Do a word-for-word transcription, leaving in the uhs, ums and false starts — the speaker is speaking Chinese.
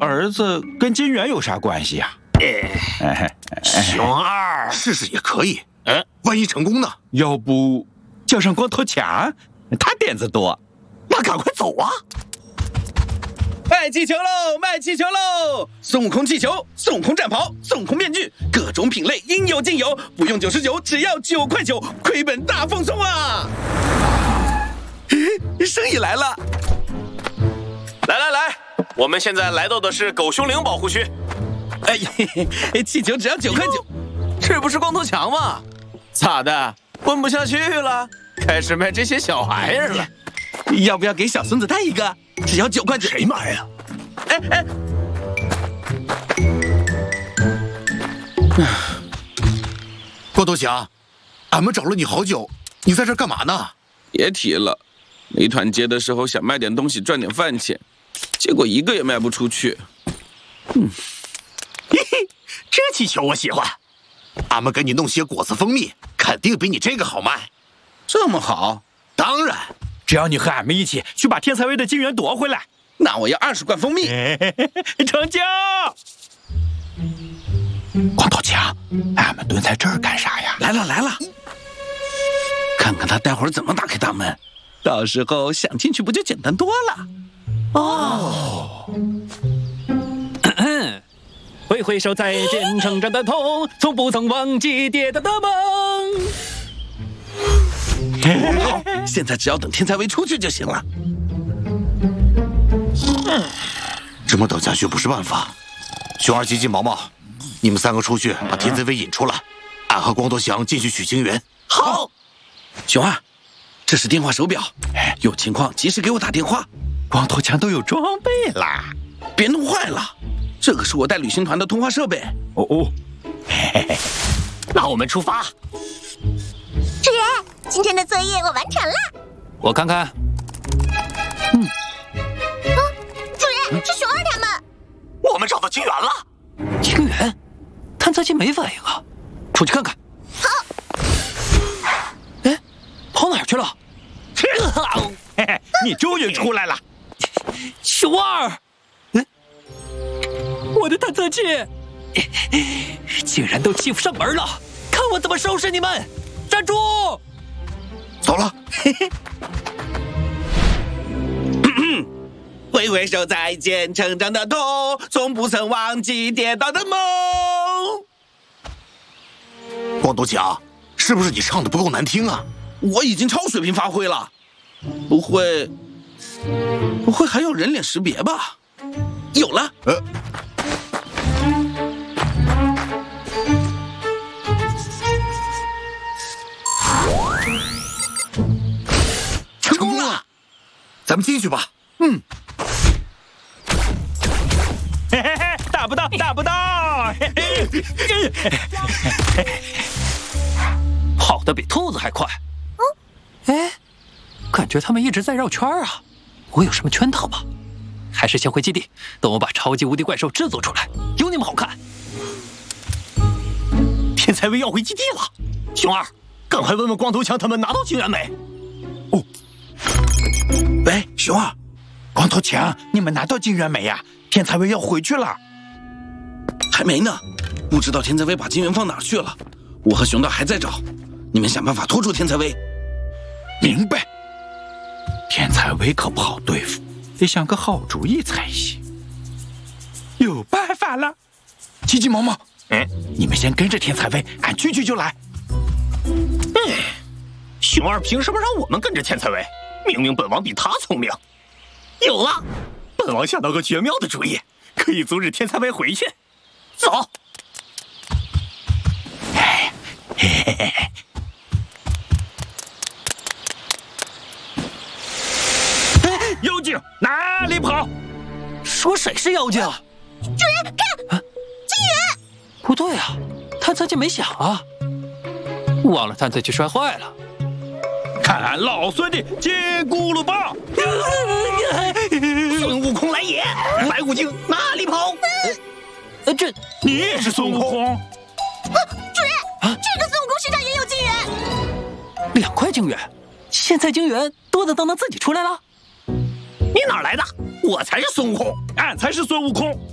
儿子跟金元有啥关系呀？ 哎，熊二， 试试也可以。 哎， 万一成功呢？ 要不叫上光头强，他点子多。 那赶快走啊！ 卖气球喽！卖气球喽！孙悟空气球、孙悟空战袍、孙悟空面具，各种品类应有尽有，不用九十九，只要九块九，亏本大放送啊！生意来了！ 来来来，我们现在来到的是狗凶岭保护区。 哎，嘿嘿，气球只要九块九， 这不是光头强吗？咋的，混不下去了？开始卖这些小玩意儿了？ 要不要给小孙子带一个？只要九块九。 谁买呀？ 哎哎， 光头强，俺们找了你好久，你在这干嘛呢？ 别提了，美团街的时候想卖点东西赚点饭钱，结果一个也卖不出去。 嗯，嘿嘿，这气球我喜欢。俺们给你弄些果子蜂蜜，肯定比你这个好卖。 这么好？ 当然， 只要你和俺们一起去把天才威的金元夺回来。 那我要二十罐蜂蜜。 成交。光头强，俺们蹲在这儿干啥呀？ 来了来了，看看他待会儿怎么打开大门，到时候想进去不就简单多了？ 哦。 挥挥手再见，成长的痛，从不曾忘记跌倒的梦。 好，现在只要等天才威出去就行了。 这么等下去不是办法。熊二、吉吉、毛毛，你们三个出去把天才威引出来，俺和光头强进去取金元。 好。熊二，这是电话手表，有情况及时给我打电话。 光头强都有装备啦， 别弄坏了。这个是我带旅行团的通话设备。 哦哦， 嘿嘿，那我们出发。 主人，今天的作业我完成了。 我看看。 嗯。啊，主人，是熊二他们。 我们找到金元了。 金元？探测器没反应啊，出去看看。 好。 哎，跑哪儿去了？ 嘿嘿，你终于出来了。 熊二。我的探测器竟然都欺负上门了，看我怎么收拾你们！站住！ 走了。 挥挥手再见，成长的痛，从不曾忘记跌倒的梦。 光头强，是不是你唱的不够难听啊？ 我已经超水平发挥了，不会，不会还有人脸识别吧？有了。呃。 成功了，咱们进去吧。嗯。 嘿嘿嘿，打不到，打不到！嘿嘿跑得比兔子还快。嗯，哎，感觉他们一直在绕圈啊。我有什么圈套吗？还是先回基地，等我把超级无敌怪兽制作出来，有你们好看。 天才威要回基地了，熊二，赶快问问光头强他们拿到金元没？ 哦。喂，熊二，光头强，你们拿到金元没呀？天才威要回去了。 还没呢，不知道天才威把金元放哪儿去了。我和熊大还在找，你们想办法拖住天才威。 明白。天才威可不好对付，得想个好主意才行。有办法了，急急忙忙，嗯，你们先跟着天才威，俺去去就来。 嗯，熊二凭什么让我们跟着天才威？明明本王比他聪明。有了，本王想到个绝妙的主意，可以阻止天才威回去。走。 哎，嘿嘿嘿嘿。妖精哪里跑？ 说谁是妖精？ 主人，看，金元！ 不对啊，探测器没响啊，忘了探测器摔坏了。 看俺老孙的接咕噜棒！ 孙悟空来也！白骨精哪里跑？ 呃，这你也是孙悟空？ 啊，主人，啊，这个孙悟空身上也有金元。 两块金元，现在金元多的都能自己出来了。 你哪来的？我才是孙悟空， 俺才是孙悟空。